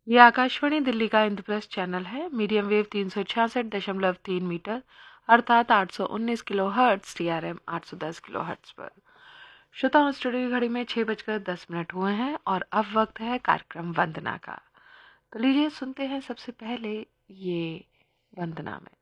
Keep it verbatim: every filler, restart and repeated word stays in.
ये आकाशवाणी दिल्ली का इंद्रप्रस्थ चैनल है। मीडियम वेव तीन सौ छियासठ दशमलव तीन मीटर अर्थात आठ सौ उन्नीस kilo hertz, T R M आठ सौ दस किलो हर्ट्ज पर। श्रोताओं, स्टूडियो की घड़ी में छः बजकर दस मिनट हुए हैं और अब वक्त है कार्यक्रम वंदना का। तो लीजिए सुनते हैं सबसे पहले ये वंदना में।